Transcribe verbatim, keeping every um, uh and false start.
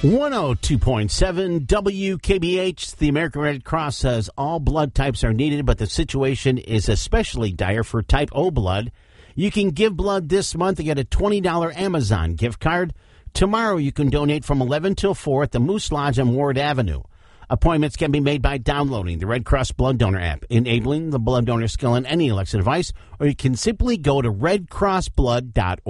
one oh two point seven W K B H. The American Red Cross says all blood types are needed, but the situation is especially dire for type O blood. You can give blood this month and get a twenty dollars Amazon gift card. Tomorrow you can donate from eleven till four at the Moose Lodge on Ward Avenue. Appointments can be made by downloading the Red Cross Blood Donor app, enabling the blood donor skill in any Alexa device, or you can simply go to red cross blood dot org.